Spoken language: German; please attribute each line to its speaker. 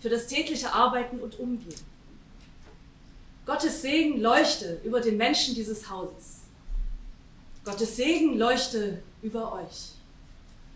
Speaker 1: für das tägliche Arbeiten und Umgehen. Gottes Segen leuchte über den Menschen dieses Hauses. Gottes Segen leuchte über euch.